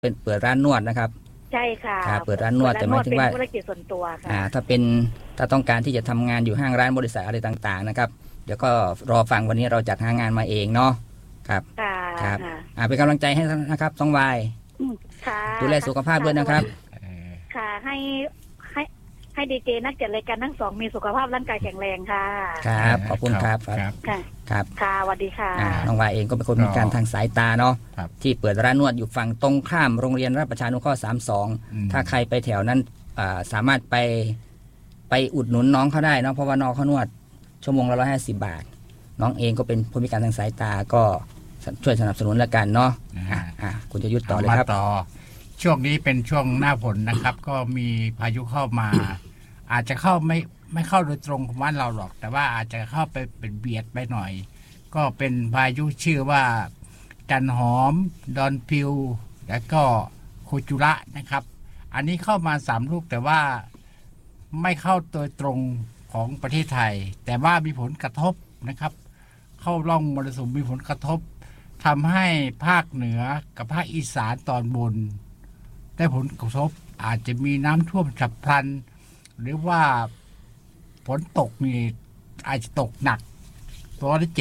เป็นเปิดร้านนวดนะครับใช่ค่ะเปิดร้านนวดแต่หมายถึงว่าธุรกิจส่วนตัวค่ะถ้าต้องการที่จะทำงานอยู่ห้างร้านบริษัทอะไรต่างๆนะครับเดี๋ยวก็รอฟังวันนี้เราจัดหางานมาเองเนาะครับครับเป็นกำลังใจให้นะครับต้องวายดูแลสุขภาพด้วยนะครับค่ะให้ดีเจนักจัดรายการทั้งสองมีสุขภาพร่างกายแข็งแรงค่ะครับขอบคุณครับครับค่ะสวัสดีค่ะน้องวายเองก็เป็นคนมีการทางสายตาเนาะที่เปิดร้านนวดอยู่ฝั่งตรงข้ามโรงเรียนราชประชานุเคราะห์32ถ้าใครไปแถวนั้นสามารถไปอุดหนุนน้องเขาได้เนาะเพราะว่าน้องเขานวดชั่วโมงละ150 บาทน้องเองก็เป็นผู้พิการทางสายตาก็ช่วยสนับสนุนละกันเนาะคุณจะยุทธต่อเลยครับต่อช่วงนี้เป็นช่วงหน้าฝนนะครับก็มีพายุเข้ามาอาจจะเข้าไม่เข้าโดยตรงของบ้านเราหรอกแต่ว่าอาจจะเข้าไปเป็นเบียดไปหน่อยก็เป็นพายุชื่อว่าจันหอมดอนพิวแล้วก็โคจุระนะครับอันนี้เข้ามา3 ลูกแต่ว่าไม่เข้าโดยตรงของประเทศไทยแต่ว่ามีผลกระทบนะครับเข้าร่องมรสุมมีผลกระทบทำให้ภาคเหนือกับภาคอีสานตอนบนได้ผลกระทบอาจจะมีน้ำท่วมฉับพลันหรือว่าฝนตกมีอาจจะตกหนักตัวละ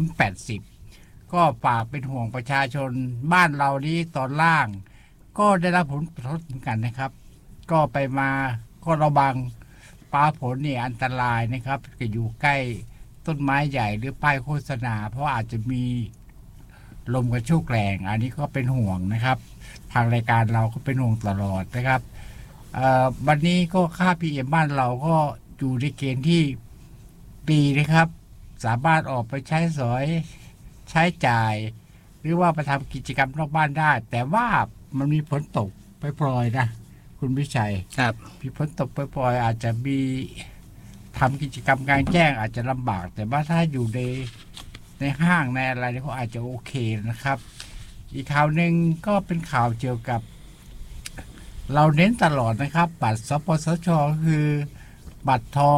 70-80ก็ฝากเป็นห่วงประชาชนบ้านเรานี้ตอนล่างก็ได้รับผลกระทบเหมือนกันนะครับก็ไปมาก็ระวังฟ้าฝนเนี่ยอันตรายนะครับจะอยู่ใกล้ต้นไม้ใหญ่หรือป้ายโฆษณาเพราะอาจจะมีลมกระโชกแรงอันนี้ก็เป็นห่วงนะครับทางรายการเราก็เป็นห่วงตลอดนะครับวันนี้ก็ค่า PM บ้านเราก็อยู่ในเกณฑ์ที่ดีนะครับสามารถออกไปใช้สอยใช้จ่ายหรือว่าไปทำกิจกรรมนอกบ้านได้แต่ว่ามันมีฝนตกปล่อยๆนะคุณวิชัยครับมีฝนตกปล่อยๆอาจจะมีทำกิจกรรมกลางแจ้งอาจจะลำบากแต่ว่าถ้าอยู่ในห้างในอะไรก็อาจจะโอเคนะครับอีกข่าวหนึ่งก็เป็นข่าวเกี่ยวกับเราเน้นตลอดนะครับบัตรสปสช.คือบัตรทอง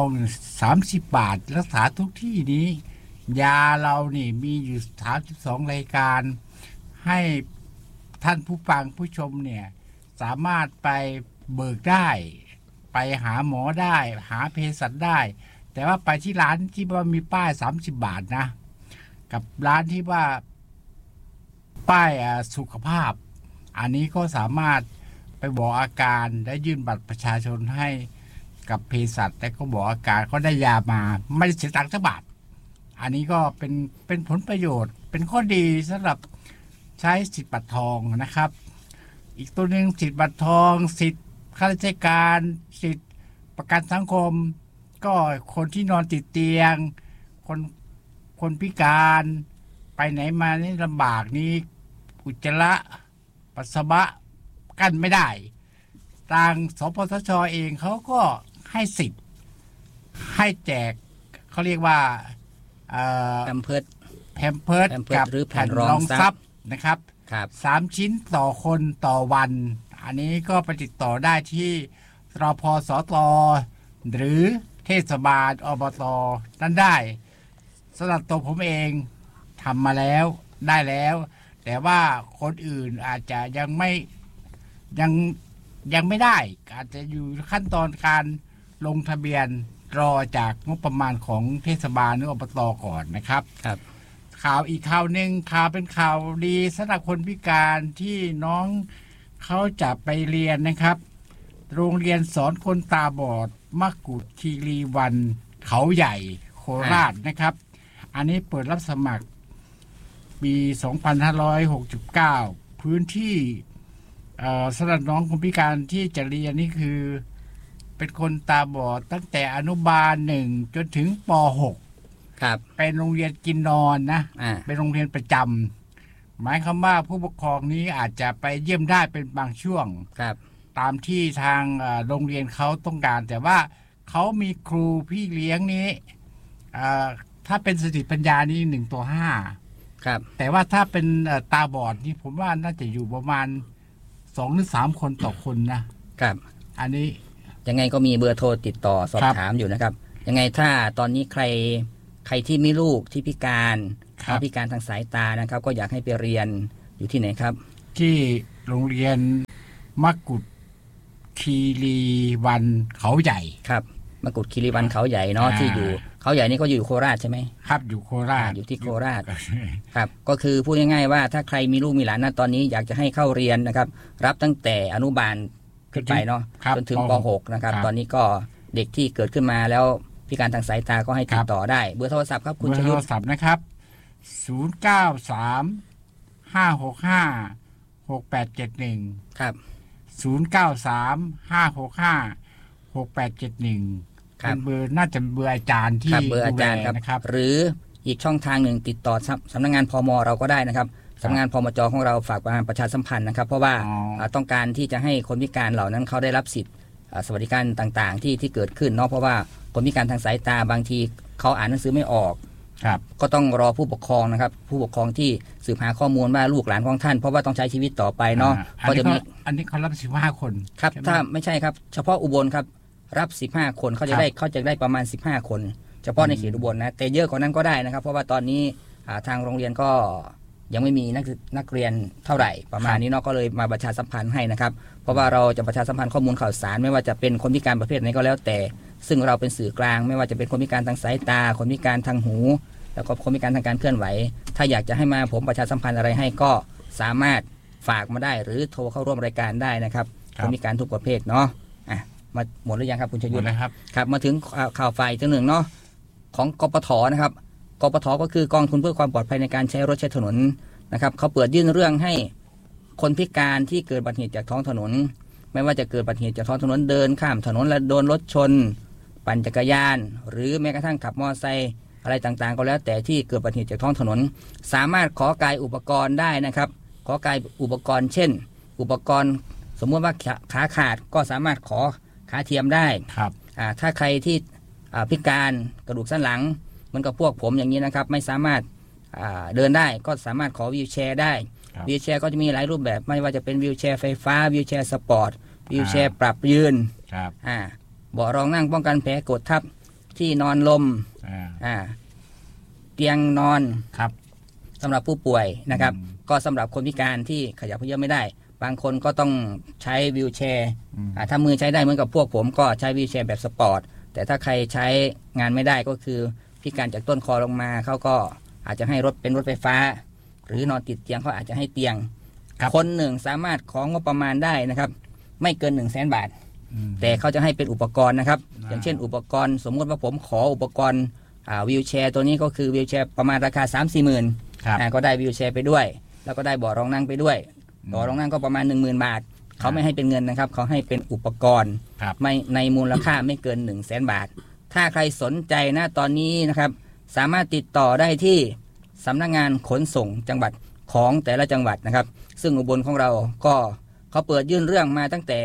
30 บาทรักษาทุกที่นี้ยาเรานี่มีอยู่32 รายการให้ท่านผู้ฟังผู้ชมเนี่ยสามารถไปเบิกได้ไปหาหมอได้หาเภสัชได้แต่ว่าไปที่ร้านที่ว่ามีป้าย30 บาทนะกับร้านที่ว่าป้ายสุขภาพอันนี้ก็สามารถไปบอกอาการได้ยื่นบัตรประชาชนให้กับเภสัชแต่ก็บอกอาการก็ได้ยามาไม่ได้เสียตังค์สักบาทอันนี้ก็เป็นผลประโยชน์เป็นข้อดีสำหรับใช้สิทธิ์บัตรทองนะครับอีกตัวหนึ่งสิทธิ์บัตรทองสิทธิ์ข้าราชการสิทธิ์ประกันสังคมก็คนที่นอนติดเตียงคนพิการไปไหนมานี่ลำบากนี้อุจจาระปัสสาวะกั้นไม่ได้ทางสปสช.เองเขาก็ให้สิทธิ์ให้แจกเขาเรียกว่าแพมเพิร์สกับแผ่นรองทรัพย์นะครับ3 ชิ้นต่อคนต่อวันอันนี้ก็ไปติดต่อได้ที่รพสต.หรือเทศบาลอบต.นั้นได้สำหรับตัวผมเองทำมาแล้วได้แล้วแต่ว่าคนอื่นอาจจะยังไม่ได้อาจจะอยู่ขั้นตอนการลงทะเบียนรอจากงบประมาณของเทศบาลหรืออบต.ก่อนนะครับข่าวอีกข่าวหนึ่งเป็นข่าวดีสำหรับคนพิการที่น้องเขาจะไปเรียนนะครับโรงเรียนสอนคนตาบอดมกุฎคีรีวันเขาใหญ่โคราชนะครับอันนี้เปิดรับสมัครปี2569พื้นที่สำหรับน้องคนพิการที่จะเรียนนี่คือเป็นคนตาบอดตั้งแต่อนุบาล1จนถึงป.6 ครับเป็นโรงเรียนกินนอนนะเป็นโรงเรียนประจำหมายความว่าผู้ปกครองนี้อาจจะไปเยี่ยมได้เป็นบางช่วงตามที่ทางโรงเรียนเขาต้องการแต่ว่าเขามีครูพี่เลี้ยงนี้ถ้าเป็นสติปัญญานี่1:5 ครับแต่ว่าถ้าเป็นตาบอดนี่ผมว่าน่าจะอยู่ประมาณ2 หรือ 3 คนต่อคนนะครับอันนี้ยังไงก็มีเบอร์โทรติดต่อสอบถามอยู่นะครับยังไงถ้าตอนนี้ใครที่มีลูกที่พิการทางสายตานะครับก็อยากให้ไปเรียนอยู่ที่ไหนครับที่โรงเรียนมกุฎคีรีวันเขาใหญ่ครับมกุฎคีรีวันเขาใหญ่เนาะที่อยู่เขาใหญ่นี่ก็อยู่โคราชใช่ไหมครับอยู่โคราชอยู่ที่โคราชครับก็คือพูดง่ายๆว่าถ้าใครมีลูกมีหลานนะตอนนี้อยากจะให้เข้าเรียนนะครับรับตั้งแต่อนุบาลขึ้นไปเนาะจนถึงป .6 นะครับตอนนี้ก็เด็กที่เกิดขึ้นมาแล้วพิการทางสายตาก็ให้ติดต่อได้เบอร์โทรศัพท์ครับคุณชยุทธเบอร์โทรศัพท์นะครับ093-565-6871 ครับ 093-565-6871เป็นเบอร์น่าจะเบอร์อาจารย์ที่เบอร์อาจารย์ครับหรืออีกช่องทางหนึ่งติดต่อสำนักงานพม.เราก็ได้นะครับสำนักงานพมจ.ของเราฝากประชาสัมพันธ์นะครับเพราะว่าต้องการที่จะให้คนพิการเหล่านั้นเขาได้รับสิทธิ์สวัสดิการต่างๆที่เกิดขึ้นเนาะเพราะว่าคนพิการทางสายตาบางทีเขาอ่านหนังสือไม่ออกก็ต้องรอผู้ปกครองนะครับผู้ปกครองที่สืบหาข้อมูลว่าลูกหลานของท่านเพราะว่าต้องใช้ชีวิตต่อไปเนาะก็จะมีอันนี้เขารับ15คนครับถ้าไม่ใช่ครับเฉพาะอุบลครับรับ15คนเขาจะได้ประมาณ15คนเฉพาะในเขตอุบลนะแต่เยอะกว่านั้นก็ได้นะครับเพราะว่าตอนนี้ทางโรงเรียนก็ยังไม่มีนักเรียนเท่าไหร่ประมาณนี้เนาะก็เลยมาประชาสัมพันธ์ให้นะครับเพราะว่าเราจะประชาสัมพันธ์ข้อมูลข่าวสารไม่ว่าจะเป็นคนพิการประเภทไหนก็แล้วแต่ซึ่งเราเป็นสื่อกลางไม่ว่าจะเป็นคนพิการทางสายตาคนพิการทางหูแล้วก็คนพิการทางการเคลื่อนไหวถ้าอยากจะให้มาผมประชาสัมพันธ์อะไรให้ก็สามารถฝากมาได้หรือโทรเข้าร่วมรายการได้นะครับคนพิการทุกประเภทเนาะมาหมดหรือยังครับคุณชยุทธครับมาถึงข่าวไฟตัวหนึ่งเนาะของกปทนะครับกปทก็คือกองทุนเพื่อความปลอดภัยในการใช้รถใช้ถนนนะครับเขาเปิดยื่นเรื่องให้คนพิการที่เกิดอุบัติเหตุจากท้องถนนไม่ว่าจะเกิดอุบัติเหตุจากท้องถนนเดินข้ามถนนและโดนรถชนปั่นจักรยานหรือแม้กระทั่งขับมอเตอร์ไซค์อะไรต่างๆก็แล้วแต่ที่เกิดอุบัติเหตุจากท้องถนนสามารถขอกายอุปกรณ์ได้นะครับขอกายอุปกรณ์เช่นอุปกรณ์สมมติว่าขาขาดก็สามารถขอขาเทียมได้ครับถ้าใครที่พิการกระดูกสันหลังเหมือนกับพวกผมอย่างนี้นะครับไม่สามารถเดินได้ก็สามารถขอวีลแชร์ได้วีลแชร์ก็จะมีหลายรูปแบบไม่ว่าจะเป็นวีลแชร์ไฟฟ้าวีลแชร์สปอร์ตวีลแชร์ปรับยืนเบาะรองนั่งป้องกันแผลกดทับที่นอนลมเตียงนอนสำหรับผู้ป่วยนะครับก็สำหรับคนพิการที่ขยับเขยื้อนไม่ได้บางคนก็ต้องใช้วีลแชร์ถ้ามือใช้ได้เหมือนกับพวกผมก็ใช้วีลแชร์แบบสปอร์ตแต่ถ้าใครใช้งานไม่ได้ก็คือพิการจากต้นคอลงมาเขาก็อาจจะให้รถเป็นรถไฟฟ้าหรือนอนติดเตียงเขาอาจจะให้เตียงคนหนึ่งสามารถของงบประมาณได้นะครับไม่เกิน 100,000 บาทแต่เขาจะให้เป็นอุปกรณ์นะครับอย่างเช่นอุปกรณ์สมมติว่าผมขออุปกรณ์วีลแชร์ตัวนี้ก็คือวีลแชร์ประมาณราคา 3-4 หมื่นก็ได้วีลแชร์ไปด้วยแล้วก็ได้เบาะรองนั่งไปด้วยเบาะรองนั่งก็ประมาณ 10,000 บาทเขาไม่ให้เป็นเงินนะครับเขาให้เป็นอุปกรณ์ไม่ในมูลค่าไม่เกิน 100,000 บาทถ้าใครสนใจนะตอนนี้นะครับสามารถติดต่อได้ที่สำนักงานขนส่งจังหวัดของแต่ละจังหวัดนะครับซึ่งอุบลของเราก็เขาเปิดยื่นเรื่องมาตั้งแต่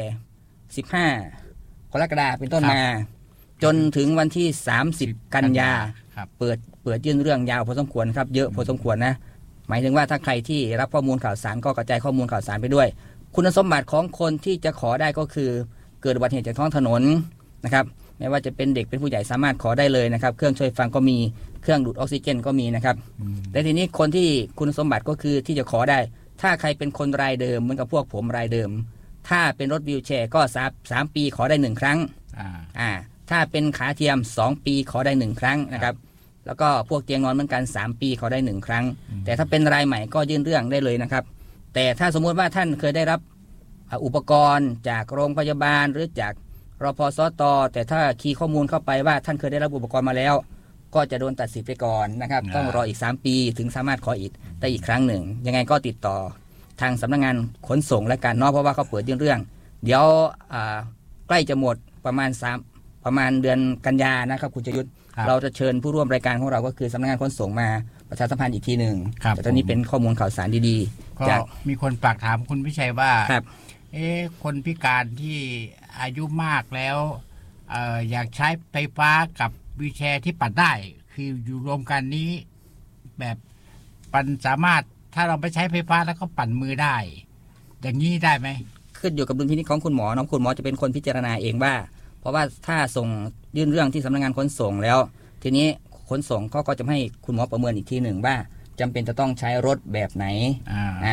15กรกฎาคมเป็นต้นมาจนถึงวันที่30กันยาเปิดยื่นเรื่องยาวพอสมควรครับเยอะพอสมควรนะหมายถึงว่าถ้าใครที่รับข้อมูลข่าวสารก็กระจายข้อมูลข่าวสารไปด้วยคุณสมบัติของคนที่จะขอได้ก็คือเกิดอุบัติเหตุจากท้องถนนนะครับไม่ว่าจะเป็นเด็กเป็นผู้ใหญ่สามารถขอได้เลยนะครับเครื่องช่วยฟังก็มีเครื่องดูดออกซิเจนก็มีนะครับแต่ทีนี้คนที่คุณสมบัติก็คือที่จะขอได้ถ้าใครเป็นคนรายเดิมเหมือนกับพวกผมรายเดิมถ้าเป็นรถวีลแชร์ก็3 ปีขอได้1ครั้งถ้าเป็นขาเทียม2 ปีขอได้1ครั้งนะครับแล้วก็พวกเตียงนอนเหมือนกัน3 ปีขอได้1ครั้งแต่ถ้าเป็นรายใหม่ก็ยื่นเรื่องได้เลยนะครับแต่ถ้าสมมุติว่าท่านเคยได้รับอุปกรณ์จากโรงพยาบาลหรือจากรพสต.แต่ถ้าคีย์ข้อมูลเข้าไปว่าท่านเคยได้รับอุปกรณ์มาแล้วก็จะโดนตัดสิทธิ์ไปก่อนนะครับต้องรออีก3 ปีถึงสามารถขออีกได้อีกครั้งหนึ่งยังไงก็ติดต่อทางสำนักงานขนส่งและกันเนาะเพราะว่าเขาเปิดยื่นเรื่องเดี๋ยวใกล้จะหมดประมาณเดือนกันยานะครับคุณชยุทธเราจะเชิญผู้ร่วมรายการของเราก็คือสำนักงานขนส่งมาประชาสัมพันธ์อีกทีหนึ่งแต่ตอนนี้เป็นข้อมูลข่าวสารดีๆก็มีคนฝากถามคุณวิชัยว่าคนพิการที่อายุมากแล้วอยากใช้ไฟฟ้ากับวีลแชร์ที่ปั่นได้คืออยู่รวมกันนี้แบบปั่นสามารถถ้าเราไปใช้ไฟฟ้าแล้วก็ปั่นมือได้อย่างนี้ได้ไหมขึ้นอยู่กับดุลพินิจของคุณหมอน้องคุณหมอจะเป็นคนพิจารณาเองว่าเพราะว่าถ้าส่งยื่นเรื่องที่สำนักงานขนส่งแล้วทีนี้ขนส่งเขาก็จะให้คุณหมอประเมินอีกทีหนึ่งว่าจำเป็นจะต้องใช้รถแบบไหน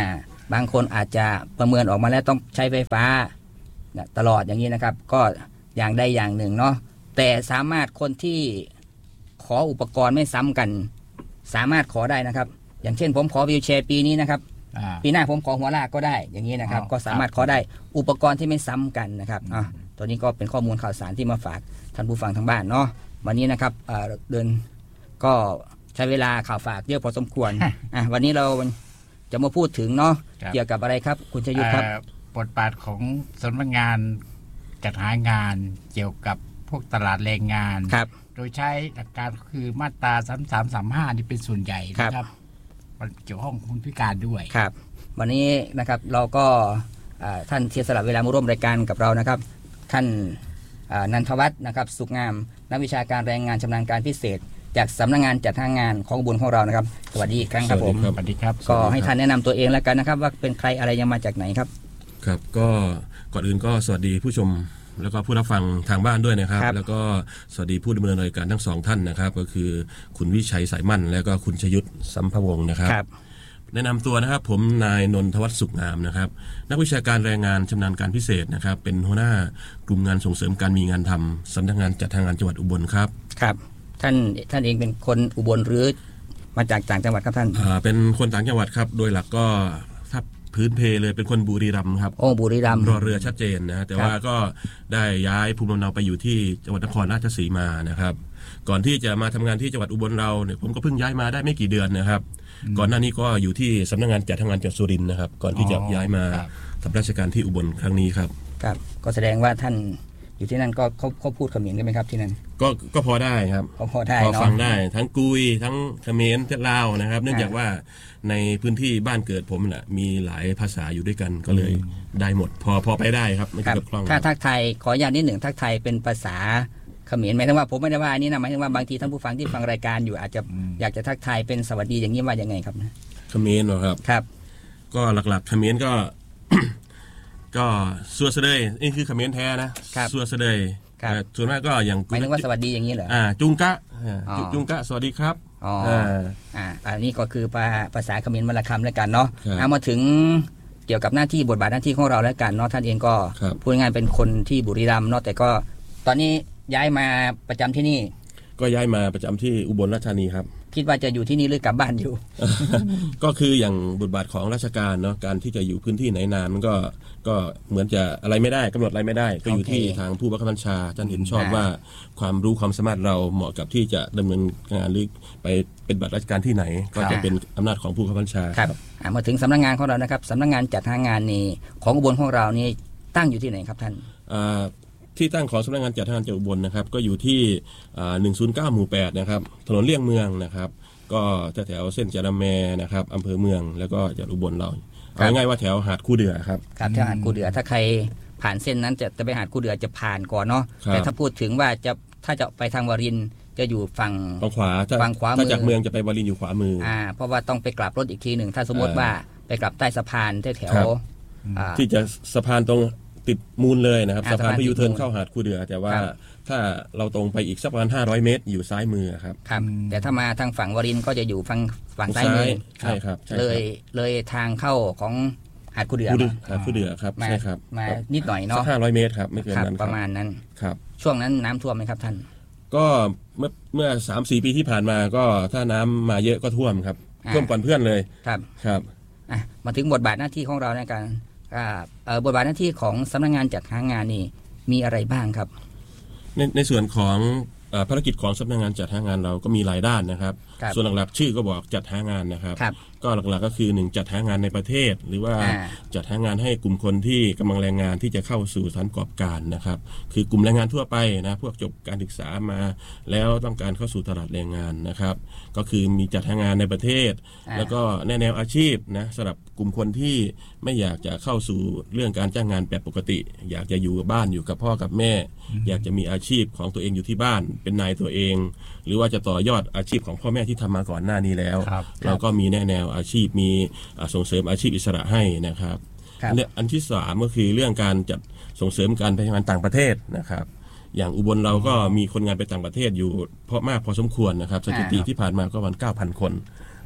บางคนอาจจะประเมินออกมาแล้วต้องใช้ไฟฟ้าตลอดอย่างนี้นะครับก็อย่างใดอย่างหนึ่งเนาะแต่สามารถคนที่ขออุปกรณ์ไม่ซ้ำกันสามารถขอได้นะครับอย่างเช่นผมขอวีลแชร์ปีนี้นะครับปีหน้าผมขอหัวลากก็ได้อย่างนี้นะครับก็สามารถขอได้อุปกรณ์ที่ไม่ซ้ำกันนะครับตัวนี้ก็เป็นข้อมูลข่าวสารที่มาฝากท่านผู้ฟังทางบ้านเนาะวันนี้นะครับเดินก็ใช้เวลาข่าวฝากเยอะพอสมควร วันนี้เราจะมาพูดถึงเนาะเกี่ยวกับอะไรครับคุณชยุทธครับบทบาทของสำนักงานจัดหางานเกี่ยวกับพวกตลาดแรงงานโดยใช้หลักการคือมาตรา3335นี่เป็นส่วนใหญ่นะครับมันเกี่ยวข้องกับคนพิการด้วยครับวันนี้นะครับเราก็ท่านเสียสละเวลามาร่วมรายการกับเรานะครับท่านนันทวัฒน์นะครับสุขงามนักวิชาการแรงงานชำนาญการพิเศษจากสำนักงานจัดหางานของอุบลของเรานะครับสวัสดีอีกครั้งครับผมสวัสดีครับก็ให้ท่านแนะนำตัวเองแล้วกันนะครับว่าเป็นใครอะไรยังมาจากไหนครับครับก็ก่อนอื่นก็สวัสดีผู้ชมแล้วก็ผู้รับฟังทางบ้านด้วยนะครับแล้วก็สวัสดีผู้ดำเนินรายการทั้งสองท่านนะครับก็คือคุณวิชัยสายมั่นและก็คุณชยุทธสัมภวงศ์นะครับแนะนำตัวนะครับผมนายนนทวัฒน์สุขงามนะครับนักวิชาการแรงงานชำนาญการพิเศษนะครับเป็นหัวหน้ากลุ่มงานส่งเสริมการมีงานทำสำนักงานจัดหางานจังหวัดอุบลครับครับท่านเองเป็นคนอุบลหรือมาจากต่างจังหวัดครับท่านเป็นคนต่างจังหวัดครับโดยหลักก็ถ้าพื้นเพเลยเป็นคนบุรีรัมย์ครับโอ้บุรีรัมย์รอเรือชัดเจนนะแต่ว่าก็ได้ย้ายภูมิลำเนาไปอยู่ที่จังหวัดนครราชสีมานะครับก่อนที่จะมาทำงานที่จังหวัดอุบลเราเนี่ยผมก็เพิ่งย้ายมาได้ไม่กี่เดือนนะครับก่อนหน้านี้ก็อยู่ที่สำนักงานจัดหางานจังหวัดสุรินทร์นะครับก่อนที่จะย้ายมาทำราชการที่อุบลครั้งนี้ครับครับก็แสดงว่าท่านอยู่ที่นั่นก็เขาพูดเขมรกันไหมครับที่นั่นก็พอได้ครับพอได้พอฟังได้ทั้งกุยทั้งเขมรลาวนะครับเนื่องจากว่าในพื้นที่บ้านเกิดผมน่ะมีหลายภาษาอยู่ด้วยกันก็เลยได้หมดพอไปได้ครับไม่กับคล่องถ้าทักไทยขออนุญาตนิดหนึ่งทักไทยเป็นภาษาเขมรหมายถึงว่าผมไม่ได้ว่าอันนี้นะหมายถึงว่าบางทีท่านผู้ฟังที่ฟังรายการอยู่อาจจะอยากจะทักทายเป็นสวัสดีอย่างนี้ว่ายังไงครับเขมรเหรอครับครับก็หลักๆเขมรก็ซัวเสดยนี่คือเขมรแท้นะซัวเสดยส่วนมากก็อย่างหมายถึงว่าสวัสดีอย่างนี้เหรอจุงกะสวัสดีครับอันนี้ก็คือภาษาเขมรมลคำแล้วกันเนาะมาถึงเกี่ยวกับหน้าที่บทบาทหน้าที่ของเราแล้วกันเนาะท่านเองก็พูดง่ายเป็นคนที่บุรีรัมย์เนาะแต่ก็ตอนนี้ย้ายมาประจำที่นี่ก็ย้ายมาประจำที่อุบลราชธานีครับคิดว่าจะอยู่ที่นี่หรือกลับบ้านอยู่ก็คืออย่างบทบาทของราชการเนาะการที่จะอยู่พื้นที่ไหนนานมันก็เหมือนจะอะไรไม่ได้กำหนดอะไรไม่ได้ก็อยู่ที่ทางผู้บังคับบัญชาท่านเห็นชอบว่าความรู้ความสามารถเราเหมาะกับที่จะดำเนินงานหรือไปเป็นบัตรราชการที่ไหนก็จะเป็นอำนาจของผู้บังคับบัญชาครับมาถึงสำนักงานของเรานะครับสำนักงานจัดหางานนี่ของอุบลของเรานี่ตั้งอยู่ที่ไหนครับท่านที่ตั้งของสำนักงานจัดหางานจังหวัดอุบลนะครับก็อยู่ที่109หมู่8นะครับถนนเลี่ยงเมืองนะครับก็แถวเส้นจาระแมนะครับอำเภอเมืองแล้วก็จังหวัดอุบลเราเอาง่ายว่าแถวหาดคูเดือครับครับแถวหาดคูเดือถ้าใครผ่านเส้นนั้นจะไปหาดคูเดือจะผ่านก่อนเนาะแต่ถ้าพูดถึงว่าถ้าจะไปทางวารินจะอยู่ฝั่งขวาถ้าจากเมืองจะไปวารินอยู่ขวามือเพราะว่าต้องไปกลับรถอีกทีหนึ่งถ้าสมมติว่าไปกลับใต้สะพานแถวที่จะสะพานตรงติดมูลเลยนะครับสะพานพยูเทิร์นเข้าหาดคูเดือแต่ว่าถ้าเราตรงไปอีกสักประมาณ500 เมตรอยู่ซ้ายมือครับครับแต่ถ้ามาทางฝั่งวารินก็จะอยู่ฝั่งซ้ายมือใช่ครับเลยทางเข้าของหาดคูเดือหาดคูเดือครับใช่ครับมานิดหน่อยเนาะสัก500 เมตรครับไม่เกินนั้นประมาณนั้นครับช่วงนั้นน้ำท่วมไหมครับท่านก็เมื่อ 3-4 ปีที่ผ่านมาก็ถ้าน้ำมาเยอะก็ท่วมครับท่วมก่อนเพื่อนเลยครับมาถึงบทบาทหน้าที่ของเราในการบทบาทหน้าที่ของสำนักงานจัดหางานนี่มีอะไรบ้างครับในส่วนของภารกิจของสำนักงานจัดหางานเราก็มีหลายด้านนะครับส่วนหลักๆชื่อก็บอกจัดหางานนะครับก็หลักๆก็คือ1จัดหางานในประเทศหรือว่าจัดหางานให้กลุ่มคนที่กำลังแรงงานที่จะเข้าสู่สถานประกอบการนะครับคือกลุ่มแรงงานทั่วไปนะพวกจบการศึกษามาแล้วต้องการเข้าสู่ตลาดแรงงานนะครับก็คือมีจัดหางานในประเทศแล้วก็แนวอาชีพนะสำหรับกลุ่มคนที่ไม่อยากจะเข้าสู่เรื่องการจ้างงานแบบปกติอยากจะอยู่กับบ้านอยู่กับพ่อกับแม่อยากจะมีอาชีพของตัวเองอยู่ที่บ้านเป็นนายตัวเองหรือว่าจะต่อยอดอาชีพของพ่อแม่ที่ทำมาก่อนหน้านี้แล้วเราก็มีแนวอาชีพมีส่งเสริมอาชีพอิสระให้นะครับอันที่3ก็คือเรื่องการจัดส่งเสริมการไปทำงานต่างประเทศนะครับอย่างอุบลเราก็มีคนงานไปต่างประเทศอยู่พอสมควรนะครับสถิติที่ผ่านมาก็ประมาณ 9,000 คน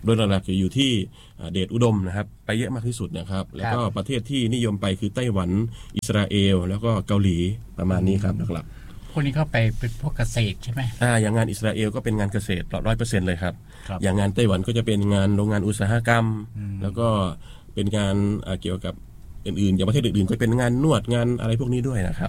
โดยหลักๆอยู่ที่เดชอุดมนะครับไปเยอะมากที่สุดนะครับแล้วก็ประเทศที่นิยมไปคือไต้หวันอิสราเอลแล้วก็เกาหลีประมาณนี้ครับหลักๆพวกนี้เข้าไปเป็นพวกเกษตรใช่ไหมอย่างงานอิสราเอลก็เป็นงานเกษตร 100% เลยครับอย่างงานไต้หวันก็จะเป็นงานโรงงานอุตสาหกรรมแล้วก็เป็นงานเกี่ยวกับอื่นๆอย่างประเทศอื่นๆก็เป็นงานนวดงานอะไรพวกนี้ด้วยนะครับ